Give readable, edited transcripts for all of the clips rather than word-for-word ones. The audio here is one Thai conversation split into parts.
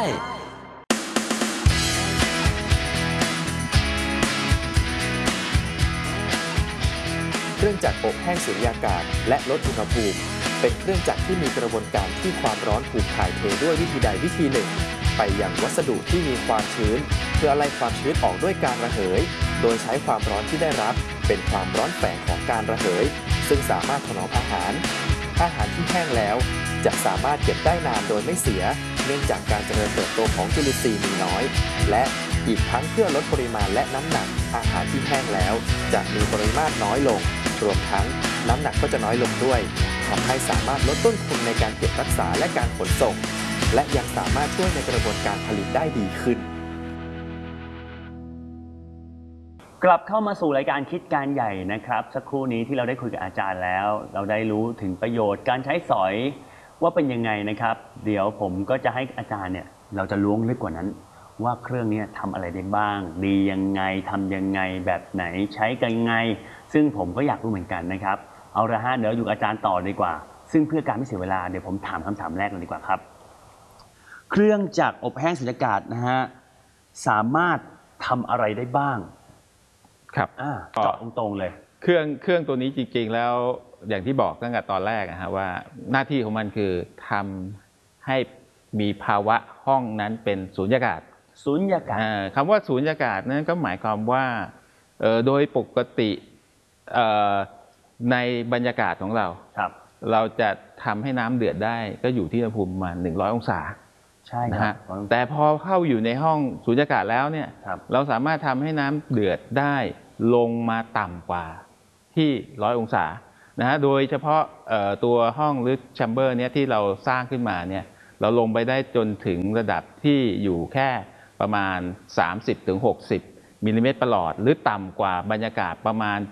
เครื่องจักรอบแห้งสุญญากาศและลดอุณหภูมิเป็นเครื่องจักรที่มีกระบวนการที่ความร้อนถูกถ่ายเทด้วยวิธีใดวิธีหนึ่งไปยังวัสดุที่มีความชื้นเพื่อไล่ความชื้นออกด้วยการระเหยโดยใช้ความร้อนที่ได้รับเป็นความร้อนแฝงของการระเหยซึ่งสามารถถนอมอาหารที่แห้งแล้วจะสามารถเก็บได้นานโดยไม่เสียเนื่องจากการเจริญเติบโตของจุลินทรีย์มีน้อยและอีกทั้งเพื่อลดปริมาณและน้ำหนักอาหารที่แห้งแล้วจะมีปริมาตรน้อยลงรวมทั้งน้ำหนักก็จะน้อยลงด้วยทำให้สามารถลดต้นทุนในการเก็บรักษาและการขนส่งและยังสามารถช่วยในกระบวนการผลิตได้ดีขึ้นกลับเข้ามาสู่รายการคิดการใหญ่นะครับสักครู่นี้ที่เราได้คุยกับอาจารย์แล้วเราได้รู้ถึงประโยชน์การใช้สอยว่าเป็นยังไงนะครับเดี๋ยวผมก็จะให้อาจารย์เนี่ยเราจะล้วงลึกกว่านั้นว่าเครื่องนี้ทำอะไรได้บ้างดียังไงทำยังไงแบบไหนใช้กันยังไงซึ่งผมก็อยากรู้เหมือนกันนะครับเอาละฮะเดี๋ยวอยู่อาจารย์ต่อดีกว่าซึ่งเพื่อการไม่เสียเวลาเดี๋ยวผมถามคำถามแรกเลยดีกว่าครับเครื่องจักรอบแห้งสุญญากาศนะฮะสามารถทำอะไรได้บ้างครับเจาะตรงๆเลยเครื่องตัวนี้จริงๆแล้วอย่างที่บอกตั้งแต่ตอนแรกนะฮะว่าหน้าที่ของมันคือทำให้มีภาวะห้องนั้นเป็นสูญญากาศคำว่าสูญญากาศนั้นก็หมายความว่าโดยปกติในบรรยากาศของเราจะทำให้น้ำเดือดได้ก็อยู่ที่อุณหภูมิประมาณ100 องศาใช่นะฮะแต่พอเข้าอยู่ในห้องสูญญากาศแล้วเนี่ยเราสามารถทำให้น้ำเดือดได้ลงมาต่ำกว่าที่100 องศานะฮะโดยเฉพาะตัวห้องหรือแชมเบอร์เนี้ยที่เราสร้างขึ้นมาเนี่ยเราลงไปได้จนถึงระดับที่อยู่แค่ประมาณ30-60 มิลลิเมตรประหลอดหรือต่ำกว่าบรรยากาศประมาณ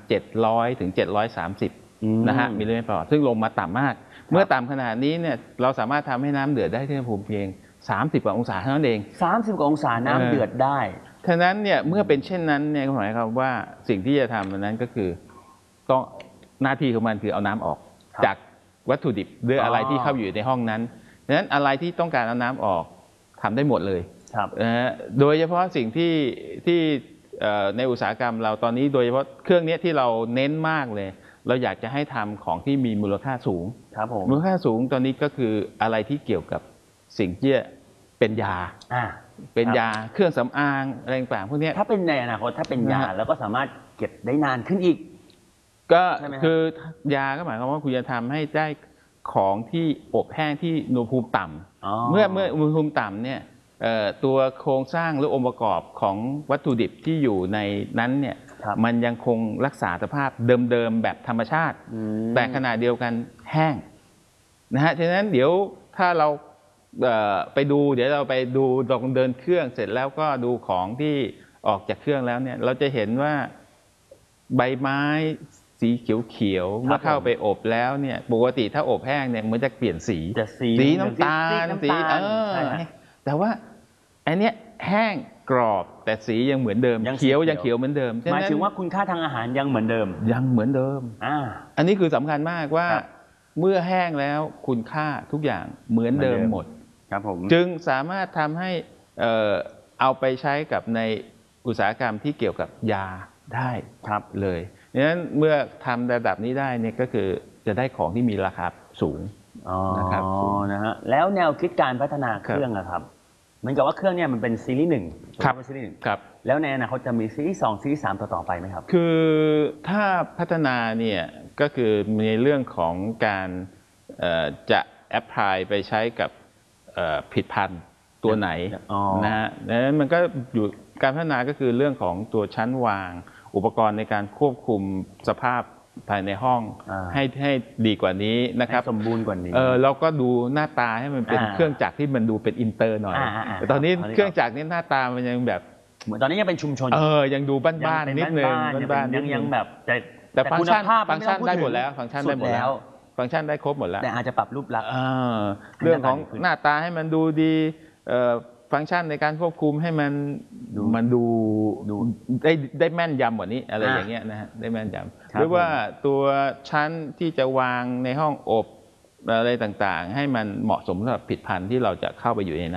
700-730นะฮะมิลลิเมตรประหลอดซึ่งลงมาต่ำมากเมื่อต่ำขนาดนี้เนี่ยเราสามารถทำให้น้ำเดือดได้ที่อุณหภูมิเพียง30 กว่าองศาเท่านั้นเอง 30 กว่าองศาน้ำเดือดได้ฉะนั้นเนี่ยเมื่อเป็นเช่นนั้นเนี่ยหมายความว่าสิ่งที่จะทำนั้นก็คือต้องหน้าที่ของมันคือเอาน้ำออกจากวัตถุดิบหรืออะไรที่เข้าอยู่ในห้องนั้นฉะนั้นอะไรที่ต้องการเอาน้ำออกทำได้หมดเลยโดยเฉพาะสิ่งที่ในอุตสาหกรรมเราตอนนี้โดยเฉพาะเครื่องนี้ที่เราเน้นมากเลยเราอยากจะให้ทำของที่มีมูลค่าสูงมูลค่าสูงตอนนี้ก็คืออะไรที่เกี่ยวกับสิ่งที่เป็นยาเป็นยาเครื่องสำอางอะไรต่างๆพวกนี้ถ้าเป็นในอนาคตถ้าเป็นยาแล้วก็สามารถเก็บได้นานขึ้นอีกก็คือยาก็หมายความว่าคุณจะทำให้ได้ของที่อบแห้งที่อุณหภูมิต่ำเมื่ออุณหภูมิต่ำเนี่ยตัวโครงสร้างหรือองค์ประกอบของวัตถุดิบที่อยู่ในนั้นเนี่ยมันยังคงรักษาสภาพเดิมๆแบบธรรมชาติแต่ขณะเดียวกันแห้งนะฮะฉะนั้นเดี๋ยวถ้าเราไปดูเดี๋ยวเราไปดูลองเดินเครื่องเสร็จแล้วก็ดูของที่ออกจากเครื่องแล้วเนี่ยเราจะเห็นว่าใบไม้สีเขียวๆเมื่อเข้าไปอบแล้วเนี่ยปกติถ้าอบแห้งเนี่ยมันจะเปลี่ยนสีน้ำตาลแต่ว่าอันเนี้ยแห้งกรอบแต่สียังเหมือนเดิมยังเขียวเหมือนเดิมหมายถึงว่าคุณค่าทางอาหารยังเหมือนเดิมอันนี้คือสำคัญมากว่าเมื่อแห้งแล้วคุณค่าทุกอย่างเหมือนเดิมหมดจึงสามารถทำให้เอาไปใช้กับในอุตสาหกรรมที่เกี่ยวกับยาได้เลยดังนั้นเมื่อทำระดับนี้ได้เนี่ยก็คือจะได้ของที่มีราคาสูงนะครับนะฮะแล้วแนวคิดการพัฒนาเครื่องนะครับเหมือนกับว่าเครื่องเนี่ยมันเป็นซีรีส์1 ครับแล้วในอนาคตจะมีซีรีส์2ซีรีส์3ต่อไปไหมครับคือถ้าพัฒนาเนี่ยก็คือในเรื่องของการจะแอพพลายไปใช้กับผลิตภัณฑ์ตัวไหนนะฮะดังนั้นมันก็อยู่การพัฒนาก็คือเรื่องของตัวชั้นวางอุปกรณ์ในการควบคุมสภาพภายในห้องให้ดีกว่านี้นะครับสมบูรณ์กว่านี้เราก็ดูหน้าตาให้มันเป็นเครื่องจักรที่มันดูเป็นอินเตอร์หน่อยแต่ตอนนี้เครื่องจักรนี้หน้าตามันยังแบบเหมือนตอนนี้ยังเป็นชุมชนยังดูบ้านๆนิดนึงบ้านยังแบบแต่ฟังก์ชันได้หมดแล้วฟังก์ชันได้หมดแล้วฟังก์ชันได้ครบหมดแล้วแต่อาจจะปรับรูปลักษณ์เรื่องของหน้าตาให้มันดูดีฟังก์ชันในการควบคุมให้มันดูได้แม่นยำกว่านี้อะไรอย่างเงี้ยนะฮะได้แม่นยำหรือว่าตัวชั้นที่จะวางในห้องอบอะไรต่างๆให้มันเหมาะสมสำหรับผลิตภัณฑ์ที่เราจะเข้าไปอยู่ในนั้น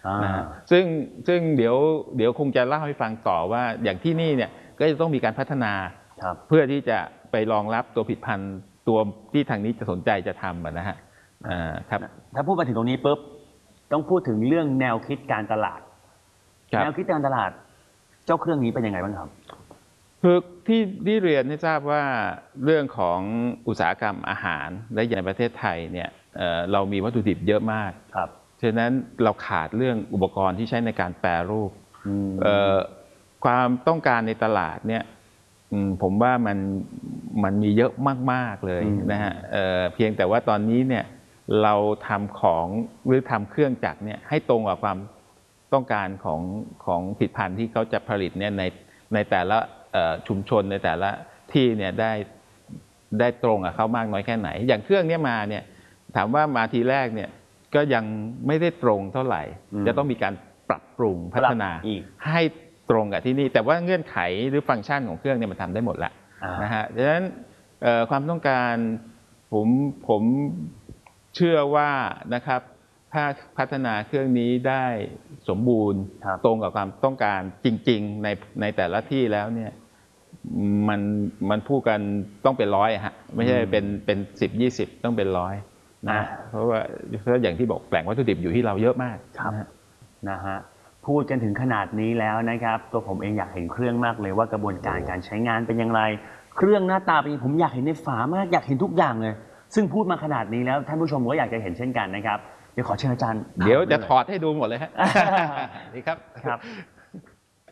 นะฮะซึ่งเดี๋ยวคงจะเล่าให้ฟังต่อว่าอย่างที่นี่เนี่ยก็จะต้องมีการพัฒนาเพื่อที่จะไปรองรับตัวผลิตภัณฑ์ตัวที่ทางนี้จะสนใจจะทำนะฮะครับถ้าพูดมาถึงตรงนี้ปุ๊บต้องพูดถึงเรื่องแนวคิดการตลาดแนวคิดการตลาดเจ้าเครื่องนี้เป็นยังไงบ้างครับคือที่เรียนให้ทราบว่าเรื่องของอุตสาหกรรมอาหารและในประเทศไทยเนี่ยเรามีวัตถุดิบเยอะมากครับฉะนั้นเราขาดเรื่องอุปกรณ์ที่ใช้ในการแปรรูปความต้องการในตลาดเนี่ยผมว่ามันมีเยอะมากๆเลยนะฮะเพียงแต่ว่าตอนนี้เนี่ยเราทำของหรือทำเครื่องจักรเนี่ยให้ตรงกับความต้องการของผลิตภัณฑ์ที่เขาจะผลิตเนี่ยในแต่ละชุมชนในแต่ละที่เนี่ยได้ตรงกับเขามากน้อยแค่ไหนอย่างเครื่องนี้มาเนี่ยถามว่ามาทีแรกเนี่ยก็ยังไม่ได้ตรงเท่าไหร่จะต้องมีการปรับปรุงพัฒนาให้ตรงกับที่นี่แต่ว่าเงื่อนไขหรือฟังก์ชันของเครื่องเนี่ยมันทำได้หมดแล้วนะฮะดังนั้นความต้องการผมเชื่อว่านะครับถ้าพัฒนาเครื่องนี้ได้สมบูรณ์ตรงกับความต้องการจริงๆในแต่ละที่แล้วเนี่ยมันพูดกันต้องเป็น100ฮะไม่ใช่เป็น10-20ต้องเป็น100นะเพราะว่าอย่างที่บอกแหล่งวัตถุดิบอยู่ที่เราเยอะมากนะฮะพูดกันถึงขนาดนี้แล้วนะครับตัวผมเองอยากเห็นเครื่องมากเลยว่ากระบวนการการใช้งานเป็นอย่างไรเครื่องหน้าตาเป็นผมอยากเห็นในฝามากอยากเห็นทุกอย่างเลยซึ่งพูดมาขนาดนี้แล้วท่านผู้ชมก็อยากจะเห็นเช่นกันนะครับเดี๋ยวขอเชิญอาจารย์เดี๋ยวจะถอดให้ดูหมดเลยฮะนี่ครับ